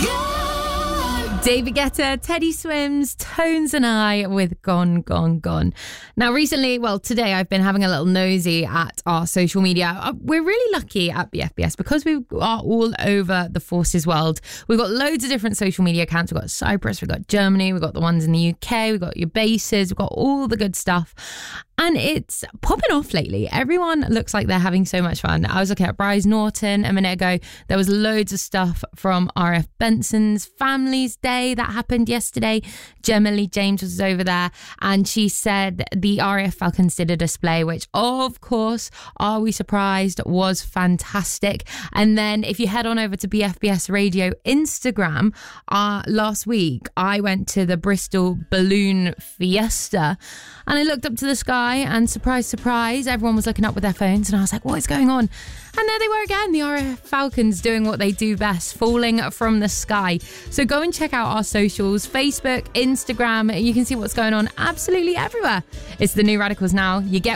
David Guetta, Teddy Swims, Tones and I with Gone, Gone, Gone. Now recently, today I've been having a little nosy at our social media. We're really lucky at BFBS because we are all over the forces world. We've got loads of different social media accounts. We've got Cyprus, we've got Germany, we've got the ones in the UK, we've got your bases, we've got all the good stuff. And it's popping off lately. Everyone looks like they're having so much fun. I was looking at Bryce Norton a minute ago. There was loads of stuff from RF Benson's Family's Day that happened yesterday. Gemma Lee James was over there and she said the RAF Falcons did a display, which of course, are we surprised, was fantastic. And then if you head on over to BFBS Radio Instagram, last week I went to the Bristol Balloon Fiesta and I looked up to the sky and surprise, surprise, everyone was looking up with their phones and I was like, what is going on? And there they were again, the RAF Falcons doing what they do best, falling from the sky. So go and check out our socials, Facebook, Instagram. You can see what's going on absolutely everywhere. It's the New Radicals now. You get